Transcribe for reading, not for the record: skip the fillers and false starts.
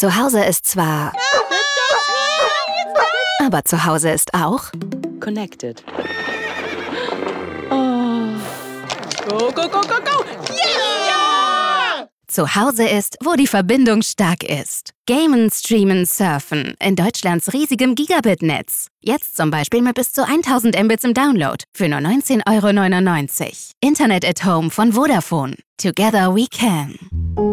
Zu Hause ist zwar... Aber zu Hause ist auch... Connected. Oh. Go, go, go, go, go! Yeah! Zu Hause ist, wo die Verbindung stark ist. Gamen, streamen, surfen. In Deutschlands riesigem Gigabit-Netz. Jetzt zum Beispiel mit bis zu 1000 Mbits im Download. Für nur 19,99 €. Internet at Home von Vodafone. Together we can.